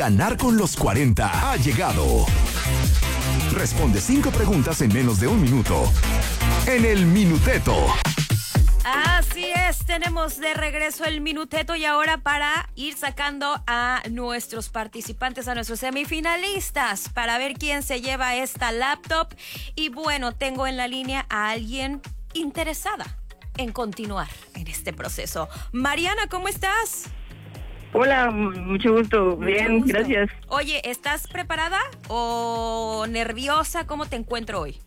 Ganar con los 40 ha llegado. Responde 5 preguntas en menos de un minuto. En el Minuteto. Así es, tenemos de regreso el Minuteto y ahora para ir sacando a nuestros participantes, a nuestros semifinalistas, para ver quién se lleva esta laptop. Y bueno, tengo en la línea a alguien interesada en continuar en este proceso. Mariana, ¿cómo estás? Hola, mucho gusto. Bien, gracias. Oye, ¿estás preparada o nerviosa? ¿Cómo te encuentro hoy?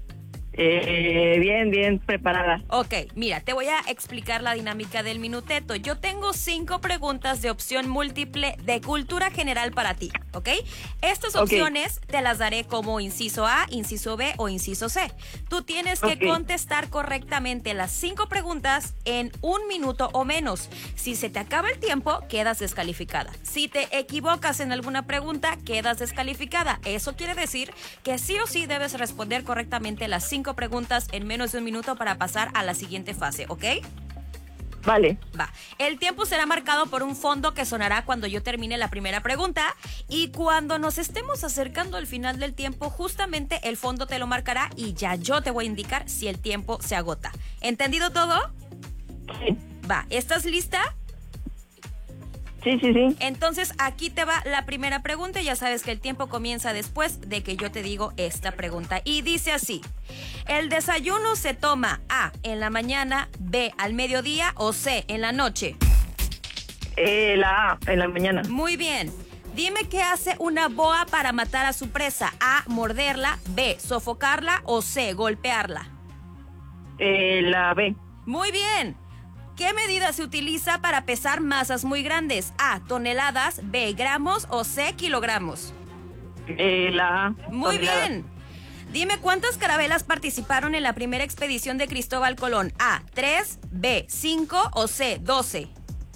Bien preparada. Ok, mira, te voy a explicar la dinámica del Minuteto. Yo tengo 5 preguntas de opción múltiple de cultura general para ti, ¿ok? Estas opciones te las daré como inciso A, inciso B o inciso C. Tú tienes que contestar correctamente las 5 preguntas en 1 minuto o menos. Si se te acaba el tiempo, quedas descalificada. Si te equivocas en alguna pregunta, quedas descalificada. Eso quiere decir que sí o sí debes responder correctamente las 5 preguntas en menos de 1 minuto para pasar a la siguiente fase, ¿ok? Vale. Va. El tiempo será marcado por un fondo que sonará cuando yo termine la primera pregunta y cuando nos estemos acercando al final del tiempo, justamente el fondo te lo marcará y ya yo te voy a indicar si el tiempo se agota. ¿Entendido todo? Sí. Va. ¿Estás lista? Sí. Entonces aquí te va la primera pregunta. Ya sabes que el tiempo comienza después de que yo te digo esta pregunta. Y dice así: ¿el desayuno se toma A, en la mañana, B, al mediodía o C, en la noche? La A, en la mañana. Muy bien. Dime qué hace una boa para matar a su presa. A, morderla, B, sofocarla o C, golpearla. La B. Muy bien. ¿Qué medida se utiliza para pesar masas muy grandes? A, toneladas, B, gramos o C, kilogramos. La A. Muy toneladas. bien. Dime cuántas carabelas participaron en la primera expedición de Cristóbal Colón. A, 3, B, 5 o C, 12.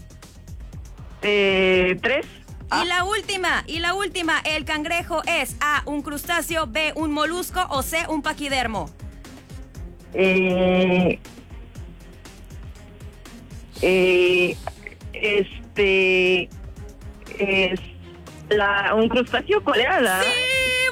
3. Y la última, ¿el cangrejo es A, un crustáceo, B, un molusco o C, un paquidermo? Es un crustáceo, ¿cuál era la? ¡Sí!